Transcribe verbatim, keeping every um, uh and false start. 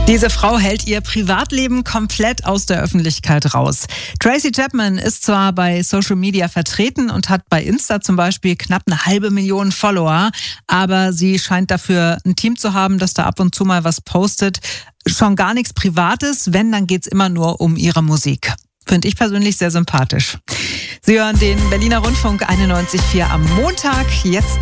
Diese Frau hält ihr Privatleben komplett aus der Öffentlichkeit raus. Tracy Chapman ist zwar bei Social Media vertreten und hat bei Insta zum Beispiel knapp eine halbe Million Follower, aber sie scheint dafür ein Team zu haben, das da ab und zu mal was postet. Schon gar nichts Privates, wenn, dann geht's immer nur um ihre Musik. Finde ich persönlich sehr sympathisch. Sie hören den Berliner Rundfunk einundneunzig Komma vier am Montag. Jetzt